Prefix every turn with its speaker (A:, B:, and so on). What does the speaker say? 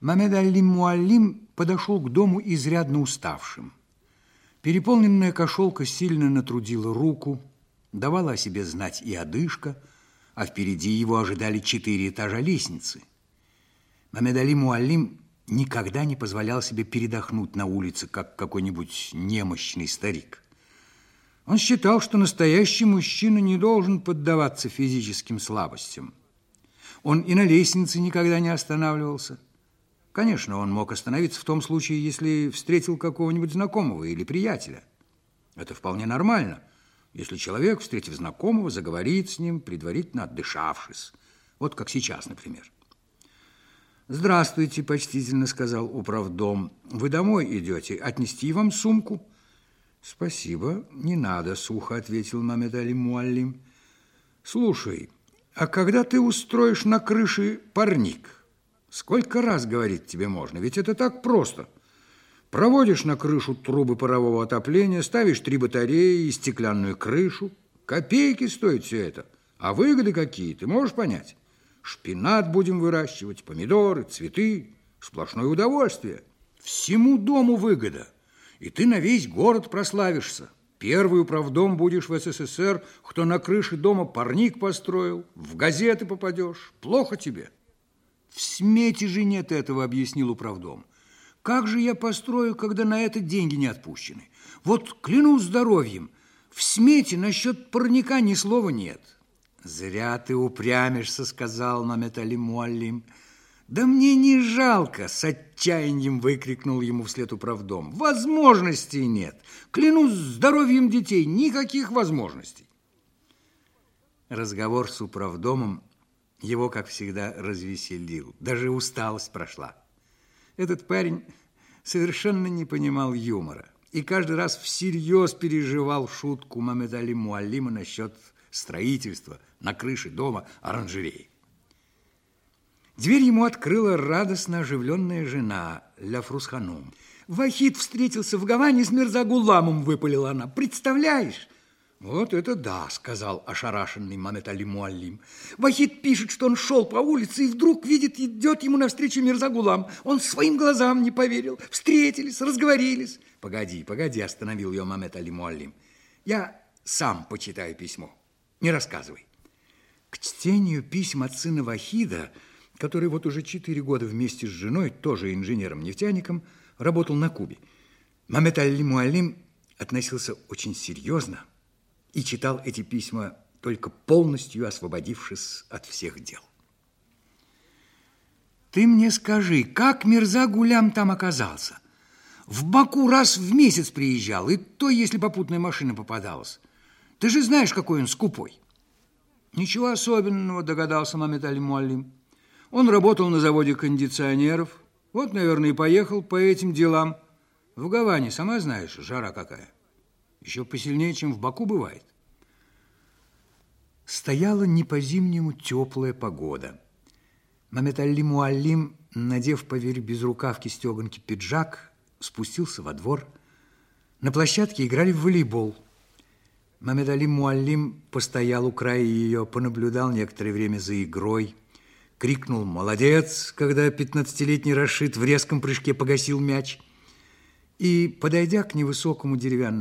A: Мамед Аль-Муаллим подошел к дому изрядно уставшим. Переполненная кошелка сильно натрудила руку, давала о себе знать и одышка, а впереди его ожидали 4 этажа лестницы. Мамед Аль-Муаллим никогда не позволял себе передохнуть на улице, как какой-нибудь немощный старик. Он считал, что настоящий мужчина не должен поддаваться физическим слабостям. Он и на лестнице никогда не останавливался. Конечно, он мог остановиться в том случае, если встретил какого-нибудь знакомого или приятеля. Это вполне нормально, если человек, встретив знакомого, заговорит с ним, предварительно отдышавшись. Вот как сейчас, например. «Здравствуйте», – почтительно сказал управдом. «Вы домой идете? Отнести вам сумку?» «Спасибо, не надо», – сухо ответил Мамед Аль-Муаллим. «Слушай, а когда ты устроишь на крыше парник? Сколько раз говорить тебе можно? Ведь это так просто. Проводишь на крышу трубы парового отопления, ставишь 3 батареи и стеклянную крышу. Копейки стоит все это. А выгоды какие, ты можешь понять? Шпинат будем выращивать, помидоры, цветы. Сплошное удовольствие. Всему дому выгода. И ты на весь город прославишься. Первый управдом будешь в СССР, кто на крыше дома парник построил. В газеты попадешь. Плохо тебе. В смете же нет этого, объяснил управдом. Как же я построю, когда на это деньги не отпущены? Вот клянусь здоровьем, в смете насчет парника ни слова нет. Зря ты упрямишься, сказал Мамед Аль-Муаллим. Да мне не жалко, с отчаянием выкрикнул ему вслед управдом. Возможностей нет. Клянусь здоровьем детей, никаких возможностей. Разговор с управдомом его, как всегда, развеселил. Даже усталость прошла. Этот парень совершенно не понимал юмора и каждый раз всерьез переживал шутку Мамеда Аль-Муаллима насчет строительства на крыше дома оранжереи. Дверь ему открыла радостно оживленная жена Ля Фрусханум. «Вахид встретился в Гаване с Мирза Гуламом», выпалила она. «Представляешь?» «Вот это да», сказал ошарашенный Мамед Аль-Муаллим. «Вахид пишет, что он шел по улице и вдруг видит, идет ему навстречу Мирза Гулам. Он своим глазам не поверил. Встретились, разговорились». «Погоди, остановил ее Мамед Аль-Муаллим. «Я сам почитаю письмо. Не рассказывай». К чтению писем от сына Вахида, который вот уже 4 года вместе с женой, тоже инженером-нефтяником, работал на Кубе, Мамед Аль-Муаллим относился очень серьезно и читал эти письма, только полностью освободившись от всех дел. «Ты мне скажи, как Мирза Гулям там оказался? В Баку раз в месяц приезжал, и то, если попутная машина попадалась. Ты же знаешь, какой он скупой». «Ничего особенного», догадался Мамед Аль-Муаллим. «Он работал на заводе кондиционеров, вот, наверное, и поехал по этим делам. В Гаване, сама знаешь, жара какая. Еще посильнее, чем в Баку бывает». Стояла не по-зимнему теплая погода. Мамед Аль-Муаллим, надев поверх безрукавки стеганки пиджак, спустился во двор. На площадке играли в волейбол. Мамед Аль-Муаллим постоял у края ее, понаблюдал некоторое время за игрой, крикнул «Молодец!», когда 15-летний Рашид в резком прыжке погасил мяч, и, подойдя к невысокому деревянному